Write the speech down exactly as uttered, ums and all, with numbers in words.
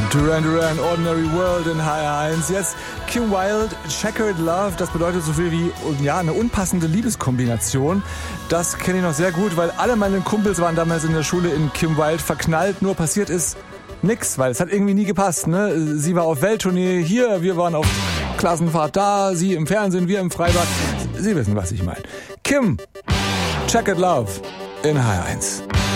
Duran Duran, Ordinary World in H R eins. Jetzt Kim Wilde, Checkered Love. Das bedeutet so viel wie ja, eine unpassende Liebeskombination. Das kenne ich noch sehr gut, weil alle meine Kumpels waren damals in der Schule in Kim Wilde verknallt. Nur passiert ist nix, weil es hat irgendwie nie gepasst. Ne? Sie war auf Welttournee hier, wir waren auf Klassenfahrt da, sie im Fernsehen, wir im Freibad. Sie wissen, was ich meine. Kim, Checkered Love in H R eins.